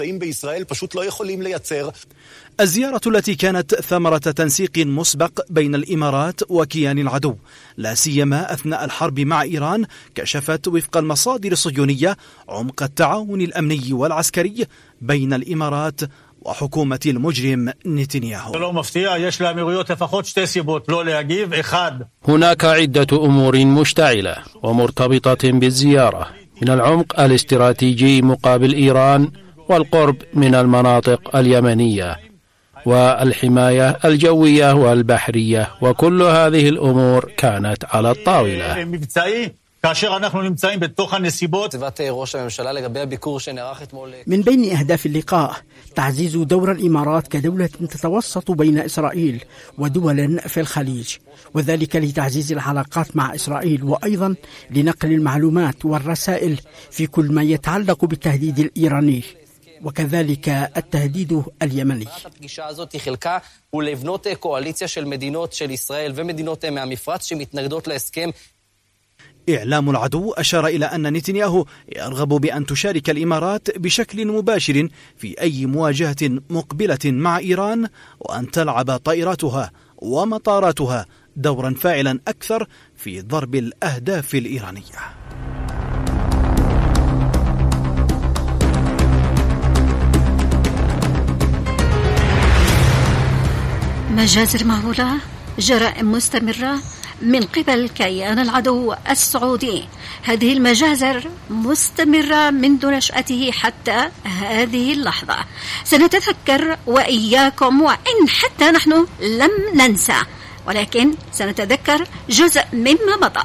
الزيارة التي كانت ثمرة تنسيق مسبق بين الإمارات وكيان العدو لا سيما أثناء الحرب مع إيران كشفت وفق المصادر الصهيونية عمق التعاون الأمني والعسكري بين الإمارات وحكومة المجرم نتنياهو. هناك عدة أمور مشتعلة ومرتبطة بالزيارة، من العمق الاستراتيجي مقابل إيران والقرب من المناطق اليمنية والحماية الجوية والبحرية، وكل هذه الأمور كانت على الطاولة. من بين أهداف اللقاء تعزيز دور الإمارات كدولة تتوسط بين إسرائيل ودول في الخليج، وذلك لتعزيز العلاقات مع إسرائيل وأيضا لنقل المعلومات والرسائل في كل ما يتعلق بالتهديد الإيراني وكذلك التهديد اليمني. إعلام العدو أشار إلى أن نتنياهو يرغب بأن تشارك الإمارات بشكل مباشر في أي مواجهة مقبلة مع إيران، وأن تلعب طائراتها ومطاراتها دورا فاعلا أكثر في ضرب الأهداف الإيرانية. مجازر مهولة، جرائم مستمرة من قبل كيان العدو السعودي. هذه المجازر مستمرة منذ نشأته حتى هذه اللحظة. سنتذكر وإياكم، وإن حتى نحن لم ننسى، ولكن سنتذكر جزء مما مضى.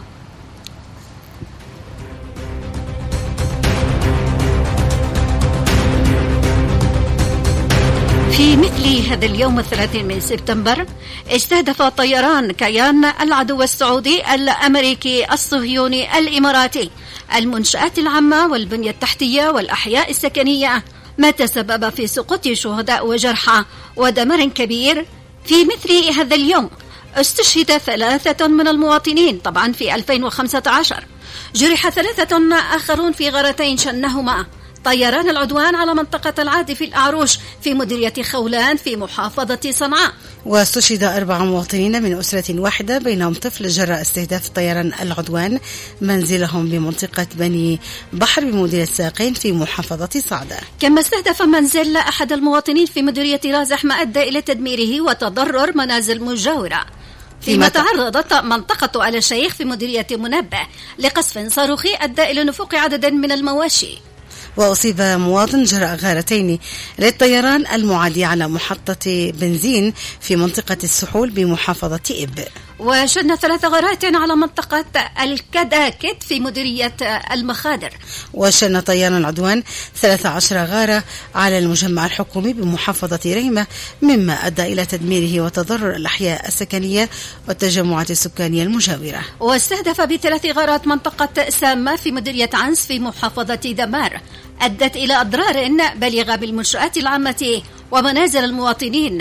في مثل هذا اليوم 30 من سبتمبر استهدف طيران كيان العدو السعودي الأمريكي الصهيوني الإماراتي المنشآت العامة والبنية التحتية والأحياء السكنية، ما تسبب في سقوط شهداء وجرحى ودمار كبير. في مثل هذا اليوم استشهد 3 من المواطنين، طبعا في 2015 جرح 3 آخرون في غارتين شنهما طيران العدوان على منطقة العادي في الأعروش في مديرية خولان في محافظة صنعاء. واستشهد 4 مواطنين من أسرة واحدة بينهم طفل جراء استهداف طيران العدوان منزلهم بمنطقة بني بحر بمديرية ساقين في محافظة صعدة. كما استهدف منزل أحد المواطنين في مديرية رازح ما أدى إلى تدميره وتضرر منازل مجاورة. فيما تعرضت منطقة آل الشيخ في مديرية منبه لقصف صاروخي أدى إلى نفوق عدد من المواشي. وأصيب مواطن جراء غارتين للطيران المعادي على محطة بنزين في منطقة السحول بمحافظة إب. وشن 3 غارات على منطقة الكداكت في مديرية المخادر. وشن طيران العدوان 13 غارة على المجمع الحكومي بمحافظة ريمة، مما أدى إلى تدميره وتضرر الأحياء السكنية والتجمعات السكانية المجاورة. واستهدف ب3 غارات منطقة سامة في مديرية عنس في محافظة دمار، أدت إلى أضرار بالغة بالمنشآت العامة ومنازل المواطنين.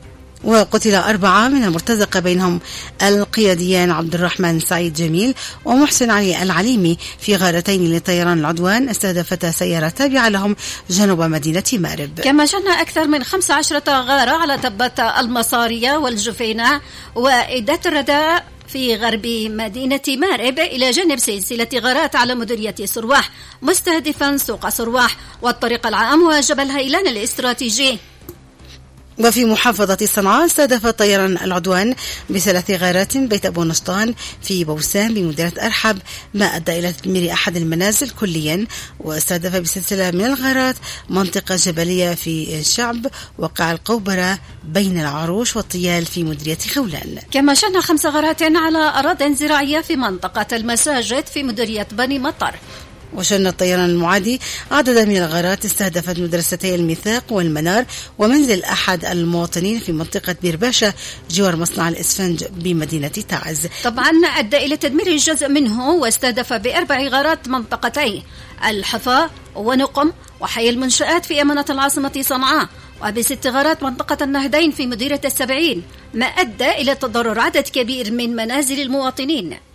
وقتل 4 من المرتزقة بينهم القياديان عبد الرحمن سعيد جميل ومحسن علي العليمي في غارتين لطيران العدوان استهدفتا سيارة تابعة لهم جنوب مدينة مأرب. كما شن أكثر من 15 غارة على تبة المصارية والجفينة وإيدات الرداء في غرب مدينة مأرب، إلى جانب سلسلة غارات على مديرية سرواح مستهدفا سوق سرواح والطريق العام وجبل هيلان الاستراتيجي. وفي محافظة صنعاء استهدف طيران العدوان ب3 غارات بيت أبو نشطان في بوسان بمديرية أرحب، ما أدى إلى تدمير أحد المنازل كليا. واستهدف بسلسلة من الغارات منطقة جبلية في الشعب وقع القوبرة بين العروش والطيال في مديرية خولان. كما شن 5 غارات على أراضٍ زراعية في منطقة المساجد في مديرية بني مطر. وشن الطيران المعادي عددا من الغارات استهدفت مدرستي الميثاق والمنار ومنزل أحد المواطنين في منطقة بيرباشا جوار مصنع الإسفنج بمدينة تعز. طبعا أدى إلى تدمير جزء منه، واستهدف ب4 غارات منطقتي الحفا ونقم وحي المنشآت في أمانة العاصمة صنعاء، وب6 غارات منطقة النهدين في مديرية 70، ما أدى إلى تضرر عدد كبير من منازل المواطنين.